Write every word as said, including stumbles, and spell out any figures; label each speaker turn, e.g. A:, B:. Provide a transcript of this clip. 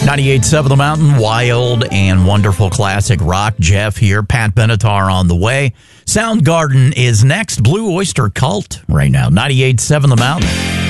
A: ninety-eight point seven The Mountain, wild and wonderful classic rock. Jeff here, Pat Benatar on the way. Soundgarden is next. Blue Oyster Cult right now. ninety-eight point seven The Mountain.